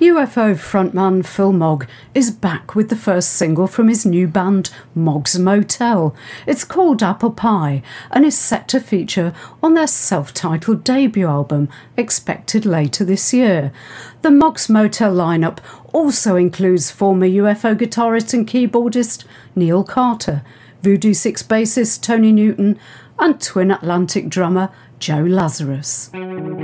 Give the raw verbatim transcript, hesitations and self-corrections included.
U F O frontman Phil Mogg is back with the first single from his new band Mogg's Motel. It's called Apple Pie and is set to feature on their self-titled debut album, expected later this year. The Mogg's Motel lineup also includes former U F O guitarist and keyboardist Neil Carter, Voodoo Six bassist Tony Newton and Twin Atlantic drummer Joe Lazarus.